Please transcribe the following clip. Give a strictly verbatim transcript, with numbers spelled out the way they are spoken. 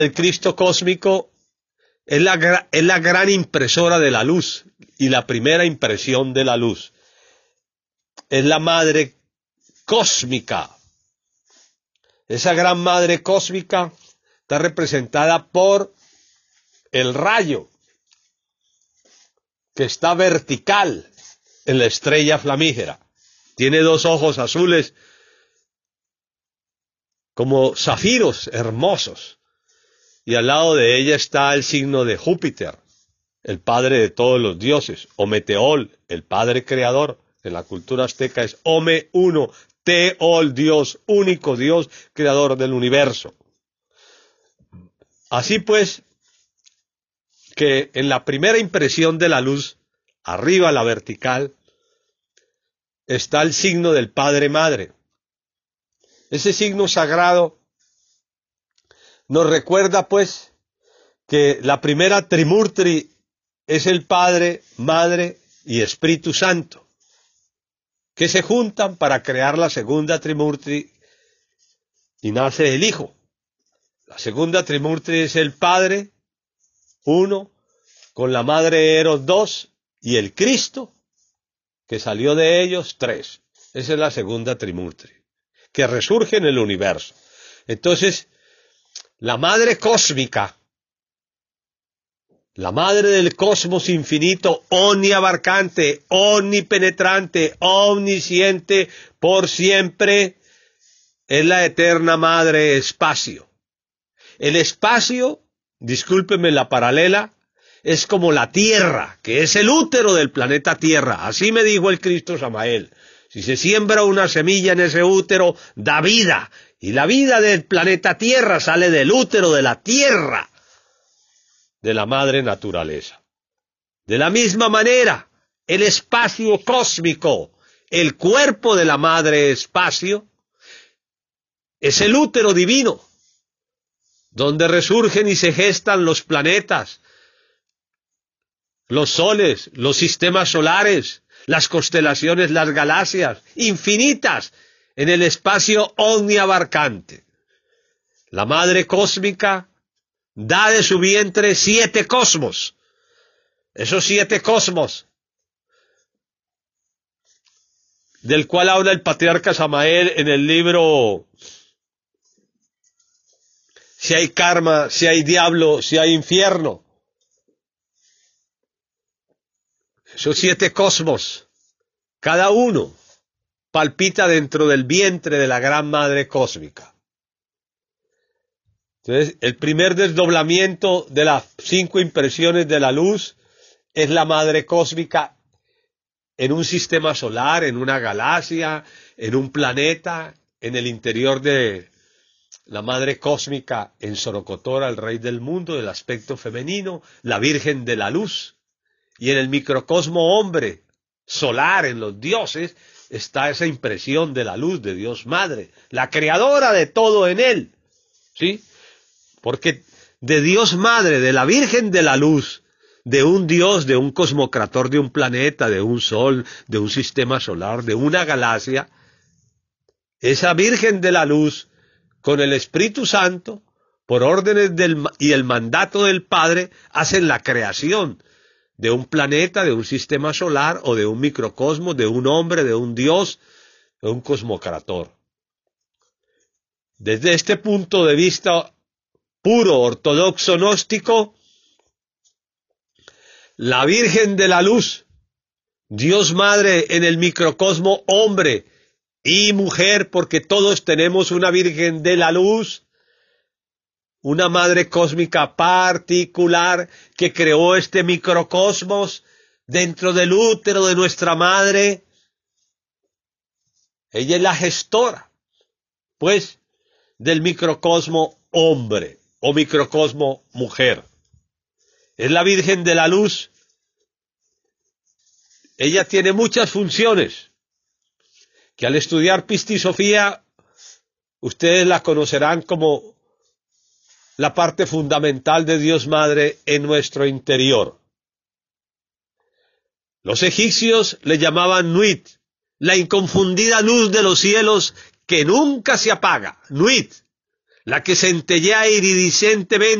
El Cristo cósmico es la, es la gran impresora de la luz y la primera impresión de la luz. Es la madre cósmica. Esa gran madre cósmica está representada por el rayo que está vertical en la estrella flamígera. Tiene dos ojos azules como zafiros hermosos. Y al lado de ella está el signo de Júpiter, el padre de todos los dioses, o Meteol, el padre creador. En la cultura azteca es Ome uno, Teol, Dios, único Dios, creador del universo. Así pues, que en la primera impresión de la luz, arriba a la vertical, está el signo del Padre Madre. Ese signo sagrado nos recuerda, pues, que la primera Trimurti es el Padre, Madre y Espíritu Santo, que se juntan para crear la segunda Trimurti y nace el Hijo. La segunda Trimurti es el Padre, uno, con la Madre Eros, dos, y el Cristo, que salió de ellos, tres. Esa es la segunda Trimurti, que resurge en el universo. Entonces, la Madre cósmica, la Madre del cosmos infinito, omniabarcante, omnipenetrante, omnisciente, por siempre, es la eterna Madre espacio. El espacio, discúlpeme la paralela, es como la Tierra, que es el útero del planeta Tierra. Así me dijo el Cristo Samael. Si se siembra una semilla en ese útero, da vida. Y la vida del planeta Tierra sale del útero de la Tierra, de la madre naturaleza. De la misma manera, el espacio cósmico, el cuerpo de la madre espacio, es el útero divino, donde resurgen y se gestan los planetas, los soles, los sistemas solares, las constelaciones, las galaxias, infinitas, en el espacio omniabarcante. La Madre Cósmica da de su vientre siete cosmos. Esos siete cosmos, del cual habla el patriarca Samael en el libro Si hay karma, si hay diablo, si hay infierno. Esos siete cosmos, cada uno palpita dentro del vientre de la gran madre cósmica. Entonces, el primer desdoblamiento de las cinco impresiones de la luz es la madre cósmica en un sistema solar, en una galaxia, en un planeta, en el interior de la madre cósmica en Sorocotora, el rey del mundo, el aspecto femenino, la Virgen de la Luz, y en el microcosmo hombre solar, en los dioses, está esa impresión de la luz de Dios Madre, la creadora de todo en él, ¿sí? Porque de Dios Madre, de la Virgen de la Luz, de un Dios, de un cosmocrator, de un planeta, de un sol, de un sistema solar, de una galaxia, esa Virgen de la Luz, con el Espíritu Santo, por órdenes del, y el mandato del Padre, hacen la creación de un planeta, de un sistema solar, o de un microcosmos, de un hombre, de un Dios, de un cosmocrator. Desde este punto de vista puro, ortodoxo, gnóstico, la Virgen de la Luz, Dios Madre en el microcosmo hombre y mujer, porque todos tenemos una Virgen de la Luz, una madre cósmica particular que creó este microcosmos dentro del útero de nuestra madre. Ella es la gestora, pues, del microcosmo hombre o microcosmo mujer. Es la Virgen de la Luz. Ella tiene muchas funciones que al estudiar Pistisofía ustedes la conocerán como la parte fundamental de Dios Madre en nuestro interior. Los egipcios le llamaban Nuit, la inconfundida luz de los cielos que nunca se apaga, Nuit, la que centellea iridicentemente